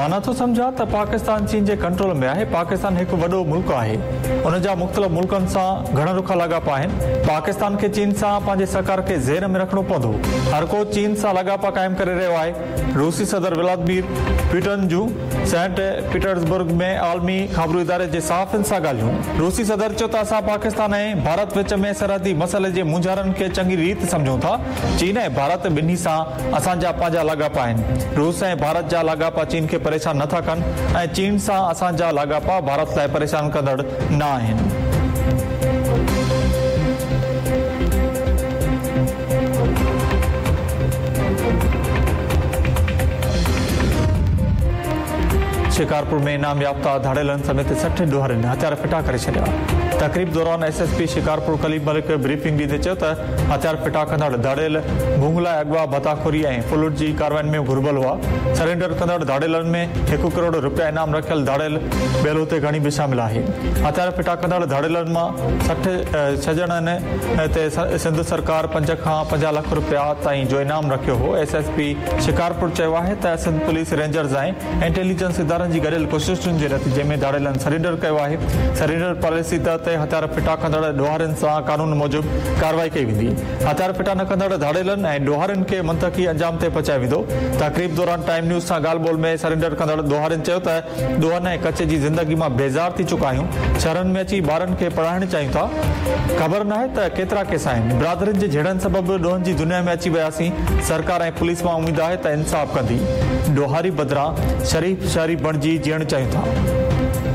मां नथो सम्झा त पाकिस्तान चीन जे कंट्रोल में आहे। पाकिस्तान हिकु वॾो मुल्क आहे, उन जा मुख़्तलिफ़ मुल्कनि सां घणा रुखा लाॻापा आहिनि। पाकिस्तान खे चीन सां पंहिंजे सरकार खे ज़ेर में रखणो पवंदो। हर को चीन सां लाॻापा क़ाइमु करे रहियो आहे। रूसी सदर व्लादिमीर पुतिन जूं सेंट पीटर्सबर्ग में आलमी ख़बरू इदारे जे सहाफ़ियुनि सां ॻाल्हियूं। रूसी सदर चयो त असां पाकिस्तान ऐं भारत विच में सरहदी मसइले जे मुंझारनि खे चङी रीति सम्झूं था। चीन ऐं भारत ॿिन्ही सां असांजा पंहिंजा लाॻापा आहिनि। रूस ऐं भारत जा लाॻापा चीन खे परेशान नथा कनि ऐं चीन सां असांजा लाॻापा भारत लाइ परेशान कंदड़ न आहिनि। शिकारपुर में इनाम याफ्ता धाड़ेलनि समेत 60 ॾोहरनि हथियार फिटा करे छॾिया। तकरीब दौरान एसएसपी शिकारपुर कलीम मलिक ब्रीफिंग ॾींदे चयो त हथियार फिटा कंदड़ धाड़ेल भूंगला अगवा भताखोरी ऐं फुलुट जी कार्रवाइनि में घुर्बल हुआ। सरेंडर कंदड़ धाड़ेलनि में 1 करोड़ रुपया इनाम रखियल धाड़ेल ॿियल हुते घणी बि शामिल आहे। हथियार फिटा कंदड़ धाड़ेलनि मां 6 ॼणनि ते सिंध सरकार 5 खां 50 लख रुपया ताईं जो इनाम रखियो हो। एसएसपी शिकारपुर चयो आहे त सिंध पुलिस रेंजर्स ऐं इंटेलिजेंस इदारनि जी गॾियल कोशिशुनि जे नतीजे में धाड़ेलनि सरेंडर कयो आहे। सरेंडर पॉलिसी तहत हथियार फिटा कंदड़ ॾोहारनि सां कानून मूजिबि कार्रवाई कई वेंदी। हथियार फिटा न कंदड़ धाड़ेलनि ऐं ॾोहारनि खे मंतकी अंजाम ते पहुचाए वेंदो। तकरीब दौरान टाइम न्यूज़ सां ॻाल्हि ॿोल में सरेंडर कंदड़ ॾोहारनि चयो त ॾोहनि ऐं कचे जी ज़िंदगी मां बेज़ार थी चुका आहियूं। शहरनि में अची ॿारनि खे पढ़ाइणु चाहियूं था। ख़बर नाहे त केतिरा केस आहिनि। बिरादरियुनि जे झेड़नि सबबि ॾोहनि जी दुनिया में अची वियासीं। सरकार ऐं पुलिस मां उमेद आहे त इंसाफ़ कंदी। ॾोहारी बदिरां शरीफ़ शहरी बणिजी जीअणु चाहियूं था।